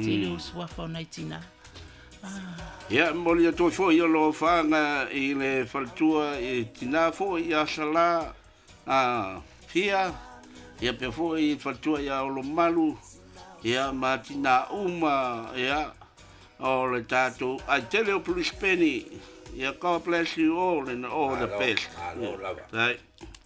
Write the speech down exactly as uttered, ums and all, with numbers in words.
tele o suafa o nai tina. Ia, moli a toi fo i lo whanga i le whaltua i tina fo i a sala a fia. Ia pe fo i whaltua i a olo malu. Ia ma tina uma ia o le tātou. Ai tele o police penny. Ia kawa bless you all and all the best. Alo, lava. Right.